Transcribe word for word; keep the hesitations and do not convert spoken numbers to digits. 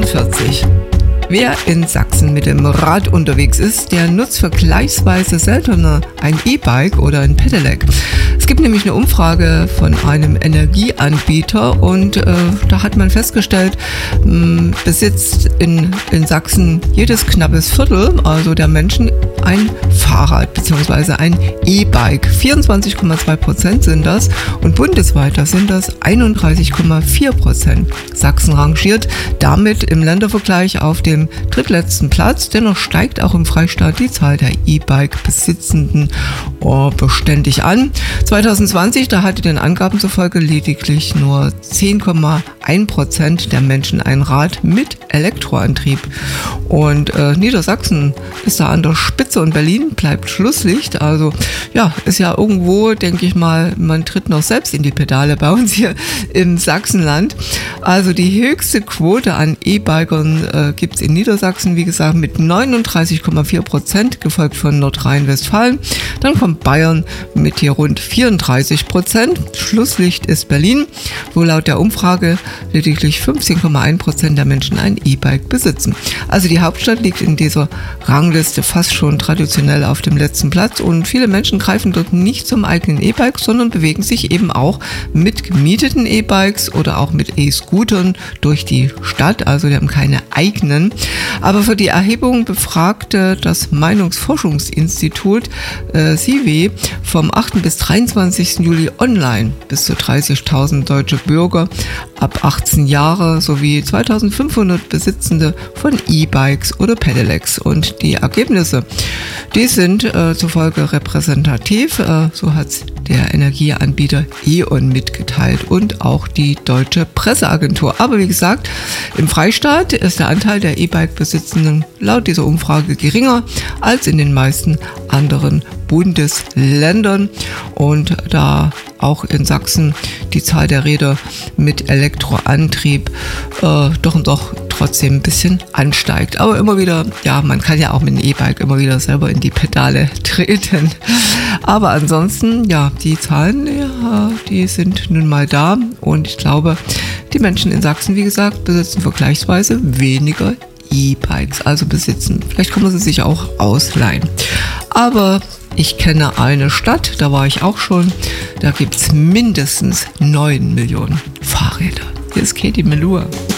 fünfundvierzig. Wer in Sachsen mit dem Rad unterwegs ist, der nutzt vergleichsweise seltener ein E-Bike oder ein Pedelec. Es gibt nämlich eine Umfrage von einem Energieanbieter und äh, da hat man festgestellt, mh, besitzt in, in Sachsen jedes knappes Viertel, also der Menschen, ein Fahrrad bzw. ein E-Bike. vierundzwanzig Komma zwei Prozent sind das und bundesweit das sind das einunddreißig Komma vier Prozent. Sachsen rangiert damit im Ländervergleich auf dem drittletzten Platz. Dennoch steigt auch im Freistaat die Zahl der E-Bike-Besitzenden oh, beständig an. zwanzig zwanzig, da hatte den Angaben zufolge lediglich nur zehn Komma eins Prozent der Menschen ein Rad mit Elektroantrieb. Und äh, Niedersachsen ist da an der Spitze und Berlin bleibt Schlusslicht. Also ja, ist ja irgendwo, denke ich mal, man tritt noch selbst in die Pedale bei uns hier im Sachsenland. Also die höchste Quote an E-Bikern äh, gibt es in Niedersachsen, wie gesagt, mit neununddreißig Komma vier Prozent, gefolgt von Nordrhein-Westfalen. Dann kommt Bayern mit hier rund vierunddreißig Prozent. Schlusslicht ist Berlin, wo laut der Umfrage lediglich fünfzehn Komma eins Prozent der Menschen ein E-Bike besitzen. Also die Hauptstadt liegt in dieser Rangliste fast schon traditionell auf dem letzten Platz und viele Menschen greifen dort nicht zum eigenen E-Bike, sondern bewegen sich eben auch mit gemieteten E-Bikes oder auch mit E-Scootern durch die Stadt, also die haben keine eigenen. Aber für die Erhebung befragte das Meinungsforschungsinstitut äh, S I W E vom achten bis dreiundzwanzigsten Juli online bis zu dreißigtausend deutsche Bürger ab achtzehn Jahre sowie zweitausendfünfhundert Besitzende von E-Bikes oder Pedelecs. Und die Ergebnisse, die sind äh, zufolge repräsentativ, äh, so hat der Energieanbieter E.ON mitgeteilt und auch die Deutsche Presseagentur. Aber wie gesagt, im Freistaat ist der Anteil der E-Bike-Besitzenden laut dieser Umfrage geringer als in den meisten anderen Bundesländern. Und da auch in Sachsen die Zahl der Räder mit Elektroantrieb äh, doch und doch trotzdem ein bisschen ansteigt. Aber immer wieder, ja, man kann ja auch mit dem E-Bike immer wieder selber in die Pedale treten. Aber ansonsten, ja, die Zahlen, ja, die sind nun mal da. Und ich glaube, die Menschen in Sachsen, wie gesagt, besitzen vergleichsweise weniger E-Bikes, also besitzen. Vielleicht kann man sie sich auch ausleihen. Aber ich kenne eine Stadt, da war ich auch schon, da gibt es mindestens neun Millionen Fahrräder. Hier ist Katie Melua.